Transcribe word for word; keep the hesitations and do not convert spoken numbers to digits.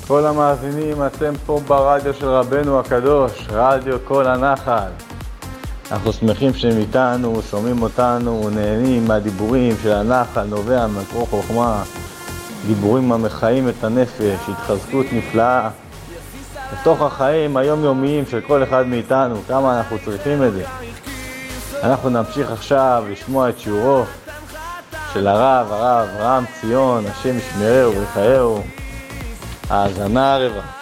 כל המאזינים, אתם פה ברדיו של רבנו הקדוש, רדיו כל הנחל. אנחנו שמחים שהם איתנו, שומעים אותנו, נהנים מהדיבורים של הנחל, נובע מקור חוכמה, דיבורים המחיים את הנפש, התחזקות נפלאה. בתוך החיים היומיומיים של כל אחד מאיתנו, כמה אנחנו צריכים את זה. אנחנו נמשיך עכשיו לשמוע את שיעורו של הרב, הרב רם ציון, השם ישמרהו ויחיהו. האזנה הרבה.